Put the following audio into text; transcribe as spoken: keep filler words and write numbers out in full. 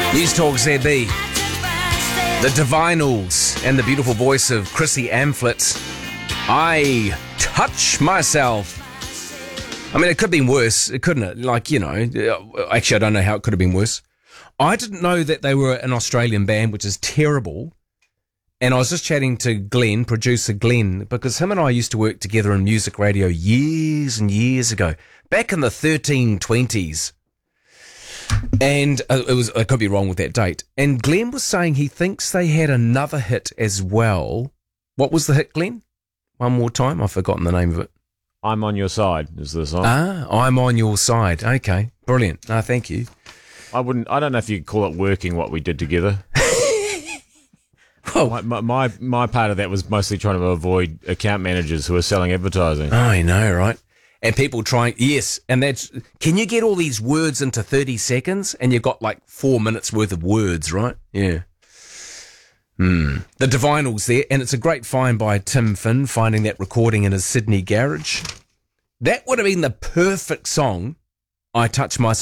News Talk Z B. The Divinals and the beautiful voice of Chrissy Amphlett. I touch myself. I mean, it could have been worse, couldn't it? Like, you know, actually, I don't know how it could have been worse. I didn't know that they were an Australian band, which is terrible. And I was just chatting to Glenn, producer Glenn, because him and I used to work together in music radio years and years ago, back in the thirteen twenties. And uh, it was, I could be wrong with that date. And Glenn was saying he thinks they had another hit as well. What was the hit, Glenn? One more time. I've forgotten the name of it. I'm on Your Side is the song. Ah, I'm on Your Side. Okay, brilliant. No, thank you. I wouldn't. I don't know if you could call it working what we did together. Well, my, my my my part of that was mostly trying to avoid account managers who are selling advertising. I know, right? And people trying, yes, and that's, can you get all these words into thirty seconds? And you've got like four minutes worth of words, right? Yeah. Hmm. The Divinals there, and it's a great find by Tim Finn, finding that recording in his Sydney garage. That would have been the perfect song, I Touch Myself.